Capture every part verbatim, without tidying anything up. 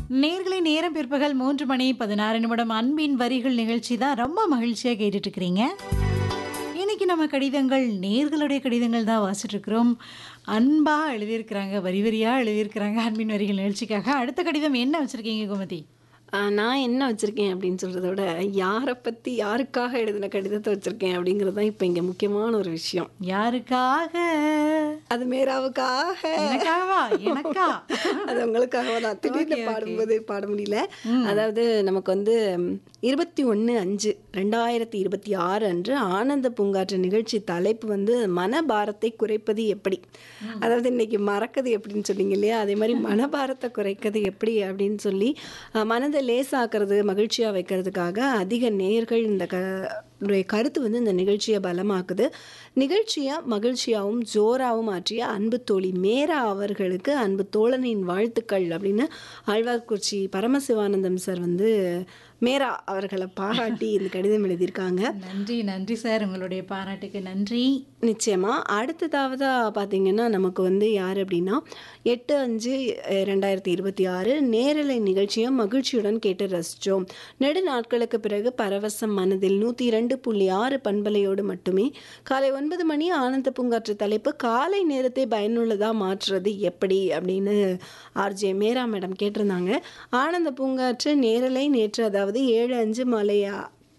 நேர்களை நேரம் பிற்பகல் மூன்று மணி பதினாறு நிமிடம் அன்பின் வரிகள் நிகழ்ச்சி தான் ரொம்ப மகிழ்ச்சியா கேட்டுட்டு இருக்கிறீங்க. இன்னைக்கு நம்ம கடிதங்கள் நேர்களுடைய கடிதங்கள் தான் வாசிட்டு இருக்கிறோம். அன்பா எழுதியிருக்கிறாங்க, வரி வரியா எழுதியிருக்கிறாங்க அன்பின் வரிகள் நிகழ்ச்சிக்காக. அடுத்த கடிதம் என்ன வச்சிருக்கீங்க கோமதி? ஆ, நான் என்ன வச்சிருக்கேன் அப்படின்னு சொல்றத விட யாரை பத்தி யாருக்காக எழுதின கடிதத்தை வச்சிருக்கேன் அப்படிங்கிறது தான் இப்போ இங்க முக்கியமான ஒரு விஷயம். யாருக்காக? அது மேராவுக்காக. எனக்காவா? எனக்கா? அது உங்களுக்காக தான். திடீர்னு Okay, okay. பாடும்போது பாட முடியல. அதாவது நமக்கு வந்து இருபத்தி ஒன்று அஞ்சு ரெண்டாயிரத்தி இருபத்தி ஆறு அன்று ஆனந்த பூங்காற்று நிகழ்ச்சி தலைப்பு வந்து மனபாரத்தை குறைப்பது எப்படி. அதாவது இன்னைக்கு மறக்கிறது எப்படின்னு சொன்னீங்க இல்லையா, அதே மாதிரி மனபாரத்தை குறைக்கிறது எப்படி அப்படின்னு சொல்லி அஹ், மனதை லேசாக்குறது மகிழ்ச்சியாக வைக்கிறதுக்காக அதிக நேயர்கள் இந்த க உடைய கருத்து வந்து இந்த நிகழ்ச்சியை பலமாக்குது. நிகழ்ச்சியை மகிழ்ச்சியாகவும் ஜோராகவும் மாற்றிய அன்பு தோழி மேரா அவர்களுக்கு அன்பு தோழனின் வாழ்த்துக்கள் அப்படின்னு ஆழ்வார்குறிச்சி பரமசிவானந்தம் சார் வந்து மேரா அவர்களை பாராட்டி இந்த கடிதம் எழுதியிருக்காங்க. நன்றி நன்றி சார், உங்களுடைய பாராட்டுக்கு நன்றி. நிச்சயமா. அடுத்ததாவதாக பார்த்தீங்கன்னா நமக்கு வந்து யார் அப்படின்னா எட்டு அஞ்சு ரெண்டாயிரத்தி இருபத்தி ஆறு நேரலை நிகழ்ச்சியை மகிழ்ச்சியுடன் கேட்டு ரசித்தோம். நெடு நாட்களுக்கு பிறகு பரவசம் மனதில் நூற்றி இரண்டு புள்ளி ஆறு பண்பலையோடு மட்டுமே காலை ஒன்பது மணி ஆனந்த பூங்காற்று தலைப்பு காலை நேரத்தை பயனுள்ளதாக மாற்றுறது எப்படி அப்படின்னு ஆர்ஜே மேரா மேடம் கேட்டிருந்தாங்க. ஆனந்த பூங்காற்று நேரலை நேற்று அதாவது ஏழு அஞ்சு மாலையா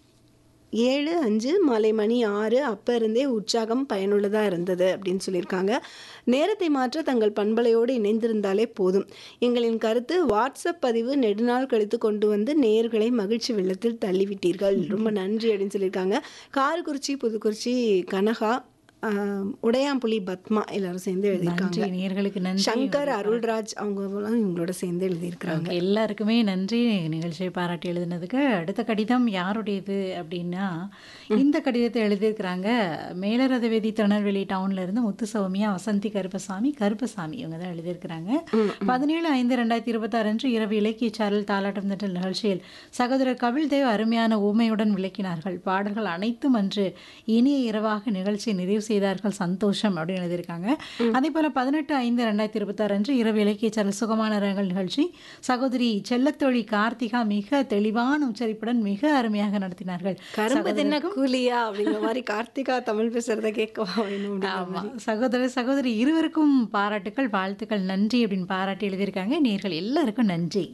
ஏழு அஞ்சு மாலை மணி ஆறு அப்போ இருந்தே உற்சாகம் பயனுள்ளதாக இருந்தது அப்படின்னு சொல்லியிருக்காங்க. நேரத்தை மாற்ற தங்கள் பண்பலையோடு இணைந்திருந்தாலே போதும். எங்களின் கருத்து வாட்ஸ்அப் பதிவு நெடுநாள் கழித்து கொண்டு வந்து நேயர்களை மகிழ்ச்சி வெள்ளத்தில் தள்ளிவிட்டீர்கள், ரொம்ப நன்றி அப்படின்னு சொல்லியிருக்காங்க. காரக்குறிச்சி புதுக்குறிச்சி கனகா ஆஹ், உடையாம்புலி பத்மா எல்லாரும் சேர்ந்து எழுதியிருக்காங்க. நன்றி நேர்களுக்கு நன்றி. சங்கர் அருள்ராஜ் அவங்க இவங்களோட சேர்ந்து எழுதியிருக்கிறாங்க. ஓகே, எல்லாருக்குமே நன்றி நிகழ்ச்சியை பாராட்டி எழுதினதுக்கு. அடுத்த கடிதம் யாருடையது அப்படின்னா, இந்த கடிதத்தை எழுதியிருக்கிறாங்க மேலரதவேதி திருநெல்வேலி டவுன்ல இருந்து முத்து சௌமியா வசந்தி கருப்பசாமி கருப்பசாமி இவங்க தான் எழுதியிருக்கிறாங்க. பதினேழு ஐந்து ரெண்டாயிரத்தி இருபத்தாறு அன்று இரவு இலக்கிய சாரல் தாலாட்டம் தட்டல் நிகழ்ச்சியில் சகோதரர் கபில்தேவ் அருமையான ஊமையுடன் விளக்கினார்கள். பாடல்கள் அனைத்தும் அன்று இனிய இரவாக நிகழ்ச்சியை நிறைவு செய்தார்கள், சந்தோஷம் அப்படின்னு எழுதியிருக்காங்க. அதே போல பதினெட்டு ஐந்து ரெண்டாயிரத்தி இருபத்தாறு அன்று இரவு இலக்கிய சாரல் சுகமான ரகங்கள் நிகழ்ச்சி சகோதரி செல்லத்தோழி கார்த்திகா மிக தெளிவான உச்சரிப்புடன் மிக அருமையாக நடத்தினார்கள். கரும்பு தின்ன கூலியா அப்படிங்கிற மாதிரி கார்த்திகா தமிழ் பேசுறத கேட்கவா வேணும். ஆமா, சகோதரர் சகோதரி இருவருக்கும் பாராட்டுக்கள் வாழ்த்துக்கள் நன்றி அப்படின்னு பாராட்டி எழுதியிருக்காங்க. நேயர்கள் எல்லாருக்கும் நன்றி.